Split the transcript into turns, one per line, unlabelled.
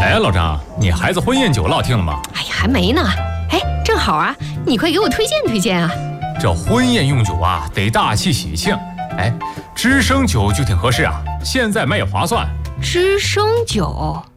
哎，老张，你孩子婚宴酒落听了吗？
哎呀，还没呢。哎，正好啊，你快给我推荐推荐啊。
这婚宴用酒啊，得大气喜庆。哎，知生酒就挺合适啊，现在卖也划算。
知生酒。